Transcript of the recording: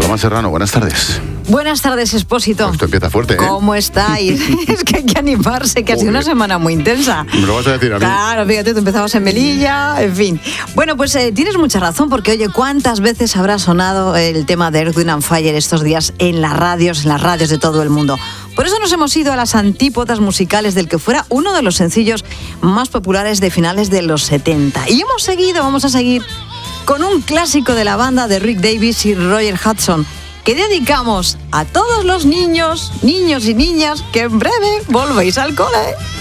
Tomás Serrano, buenas tardes. Buenas tardes, Expósito. Esto empieza fuerte, ¿eh? ¿Cómo estáis? Es que hay que animarse, que ha sido una semana muy intensa. Me lo vas a decir a mí. Claro, fíjate, tú empezabas en Melilla, en fin. Bueno, pues tienes mucha razón, porque oye, ¿cuántas veces habrá sonado el tema de Earth, Wind and Fire estos días en las radios de todo el mundo? Por eso nos hemos ido a las antípodas musicales del que fuera uno de los sencillos más populares de finales de los 70. Y vamos a seguir con un clásico de la banda de Rick Davies y Roger Hudson, que dedicamos a todos los niños y niñas que en breve volvéis al cole.